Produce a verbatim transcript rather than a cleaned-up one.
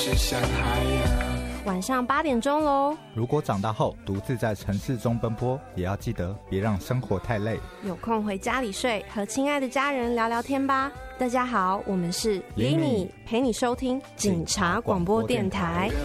是想海洋。 晚上八点钟喽。 如果长大后独自在城市中奔波，也要记得别让生活太累。 有空回家里睡，和亲爱的家人聊聊天吧。大家好，我们是 Lini， 陪你收听警察广播电台。